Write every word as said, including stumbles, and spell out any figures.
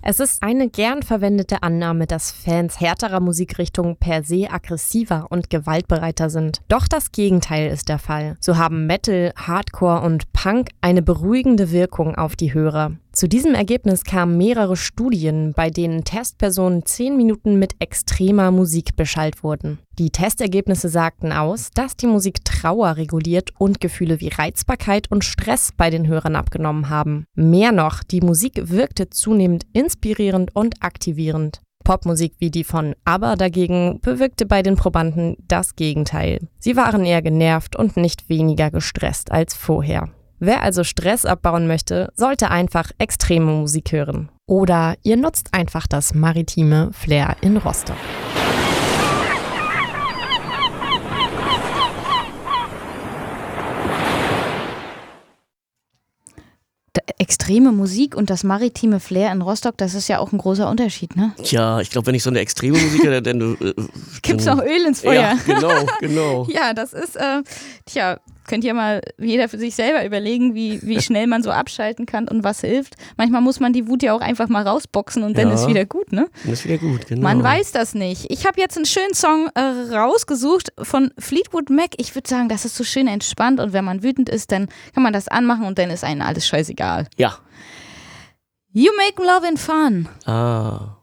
Es ist eine gern verwendete Annahme, dass Fans härterer Musikrichtungen per se aggressiver und gewaltbereiter sind. Doch das Gegenteil ist der Fall. So haben Metal, Hardcore und Punk eine beruhigende Wirkung auf die Hörer. Zu diesem Ergebnis kamen mehrere Studien, bei denen Testpersonen zehn Minuten mit extremer Musik beschallt wurden. Die Testergebnisse sagten aus, dass die Musik Trauer reguliert und Gefühle wie Reizbarkeit und Stress bei den Hörern abgenommen haben. Mehr noch, die Musik wirkte zunehmend inspirierend und aktivierend. Popmusik wie die von ABBA dagegen bewirkte bei den Probanden das Gegenteil. Sie waren eher genervt und nicht weniger gestresst als vorher. Wer also Stress abbauen möchte, sollte einfach extreme Musik hören. Oder ihr nutzt einfach das maritime Flair in Rostock. Extreme Musik und das maritime Flair in Rostock, das ist ja auch ein großer Unterschied, ne? Ja, ich glaube, wenn ich so eine extreme Musik hätte, dann... Äh, Gibt's noch Öl ins Feuer. Ja, genau, genau. Ja, das ist, äh, tja, könnt ihr mal jeder für sich selber überlegen, wie, wie schnell man so abschalten kann und was hilft. Manchmal muss man die Wut ja auch einfach mal rausboxen und dann ja, ist wieder gut, ne? Dann ist wieder gut, genau. Man weiß das nicht. Ich habe jetzt einen schönen Song äh, rausgesucht von Fleetwood Mac. Ich würde sagen, das ist so schön entspannt und wenn man wütend ist, dann kann man das anmachen und dann ist einem alles scheißegal. Ja. You make love and fun. Ah.